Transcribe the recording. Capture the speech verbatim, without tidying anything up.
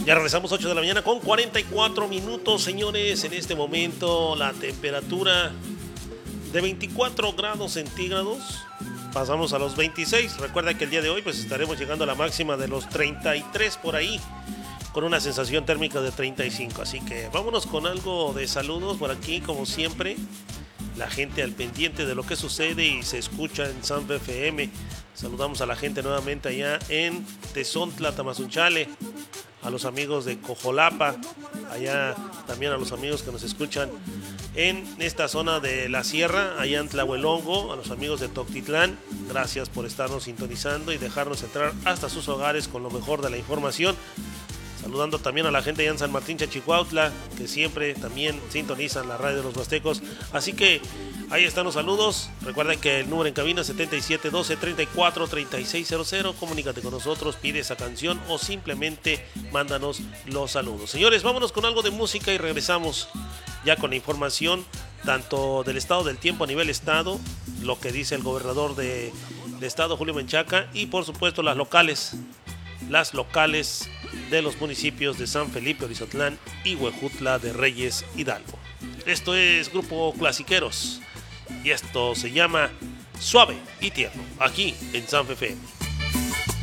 Ya regresamos ocho de la mañana con cuarenta y cuatro minutos, señores. En este momento la temperatura de veinticuatro grados centígrados. Pasamos a los veintiséis. Recuerda que el día de hoy pues estaremos llegando a la máxima de los treinta y tres por ahí, con una sensación térmica de treinta y cinco. Así que vámonos con algo de saludos por aquí, como siempre. La gente al pendiente de lo que sucede y se escucha en Sanfe F M. Saludamos a la gente nuevamente allá en Tezontla, Tamazunchale, a los amigos de Cojolapa, allá también a los amigos que nos escuchan en esta zona de la sierra, allá en Tlahuelongo, a los amigos de Toctitlán. Gracias por estarnos sintonizando y dejarnos entrar hasta sus hogares con lo mejor de la información. Saludando también a la gente allá en San Martín Chachicuautla, que siempre también sintonizan la radio de los Huastecos. Así que ahí están los saludos. Recuerden que el número en cabina setenta y siete doce treinta y cuatro treinta y seis cero cero. Comunícate con nosotros, pide esa canción o simplemente mándanos los saludos. Señores, vámonos con algo de música y regresamos ya con la información tanto del estado del tiempo a nivel estado, lo que dice el gobernador de, de estado, Julio Menchaca, y por supuesto las locales, las locales de los municipios de San Felipe, Orizotlán y Huejutla de Reyes Hidalgo. Esto es Grupo Clasiqueros y esto se llama Suave y Tierno, aquí en Sanfe F M.